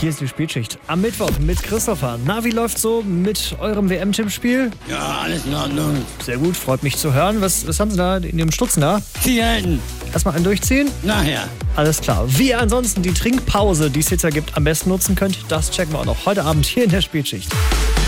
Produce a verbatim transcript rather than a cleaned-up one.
Hier ist die Spätschicht am Mittwoch mit Christopher. Na, wie läuft's so mit eurem W M-Tippspiel? Ja, alles in Ordnung. Sehr gut, freut mich zu hören. Was, was haben Sie da in Ihrem Stutzen da? Zigaretten. Erstmal einen durchziehen? Nachher. Alles klar. Wie ihr ansonsten die Trinkpause, die es jetzt ja gibt, am besten nutzen könnt, das checken wir auch noch heute Abend hier in der Spätschicht.